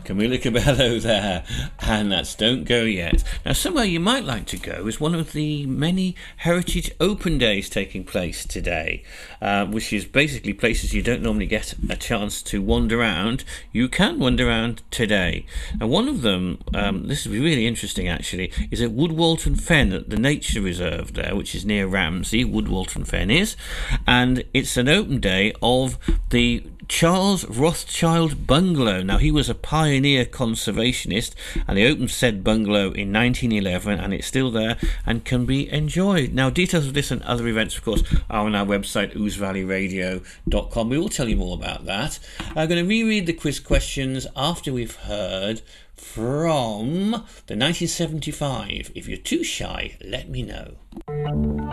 Camila Cabello there, and that's Don't Go Yet. Now, somewhere you might like to go is one of the many Heritage Open Days taking place today, which is basically places you don't normally get a chance to wander around. You can wander around today. Now, one of them, this is really interesting actually, is at Woodwalton Fen at the Nature Reserve there, which is near Ramsey, Woodwalton Fen is, and it's an open day of the Charles Rothschild Bungalow. Now, he was a pioneer conservationist, and he opened said bungalow in 1911, and it's still there and can be enjoyed. Now, details of this and other events, of course, are on our website, ousevalleyradio.com. We will tell you more about that. I'm going to reread the quiz questions after we've heard from the 1975. If you're too shy, let me know.